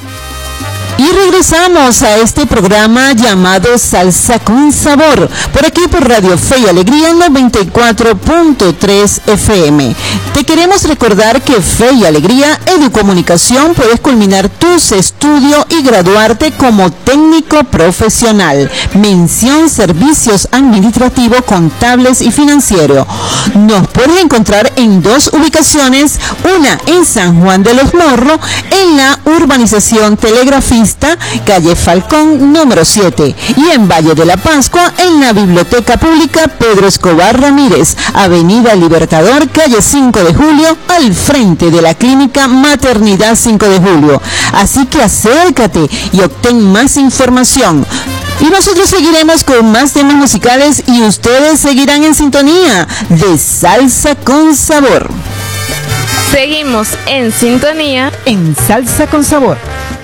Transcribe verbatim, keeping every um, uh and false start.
Y regresamos a este programa llamado Salsa con Sabor, por aquí por Radio Fe y Alegría noventa y cuatro punto tres F M. Te queremos recordar que Fe y Alegría Educomunicación puedes culminar tus estudios y graduarte como técnico profesional. Mención Servicios Administrativos, Contables y Financiero. Nos puedes encontrar en dos ubicaciones, una en San Juan de los Morros, en la urbanización Telegrafista, calle Falcón, número siete, y en Valle de la Pascua, en la Biblioteca Pública Pedro Escobar Ramírez, avenida Libertador, calle cinco de julio, al frente de la Clínica Maternidad cinco de julio. Así que acércate y obtén más información. Y nosotros seguiremos con más temas musicales y ustedes seguirán en sintonía de Salsa con Sabor. Seguimos en sintonía en Salsa con Sabor.